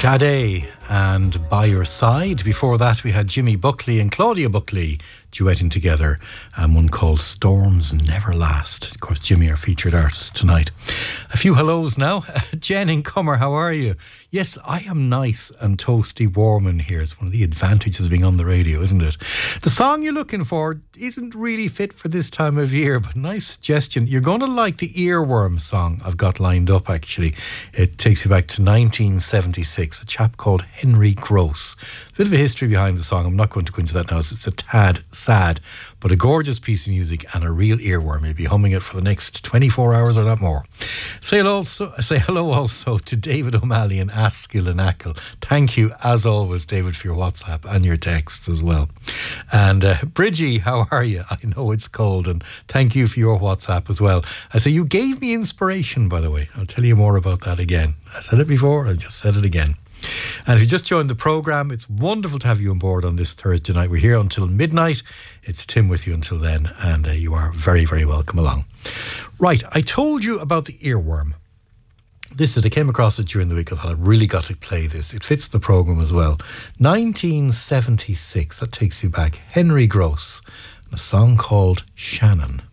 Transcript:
Sade and By Your Side. Before that, we had Jimmy Buckley and Claudia Buckley duetting together, and one called Storms Never Last. Of course, Jimmy, our featured artist tonight. A few hellos now. Jen in Cummer, how are you? Yes, I am nice and toasty warm in here. It's one of the advantages of being on the radio, isn't it? The song you're looking for isn't really fit for this time of year, but nice suggestion. You're going to like the Earworm song I've got lined up, actually. It takes you back to 1976. A chap called Henry Gross. A bit of a history behind the song. I'm not going to go into that now. It's a tad sad, but a gorgeous piece of music and a real earworm. You'll be humming it for the next 24 hours or not more. Say hello also to David O'Malley and Askill and Ackle. Thank you, as always, David, for your WhatsApp and your texts as well. And Bridgie, how are you? I know it's cold, and thank you for your WhatsApp as well. I say you gave me inspiration, by the way. I'll tell you more about that again. I said it before, I've just said it again. And if you just joined the programme, it's wonderful to have you on board on this Thursday night. We're here until midnight. It's Tim with you until then, and you are very, very welcome along. Right, I told you about the earworm. I came across it during the week. I thought I've really got to play this. It fits the programme as well. 1976, that takes you back. Henry Gross, and a song called Shannon.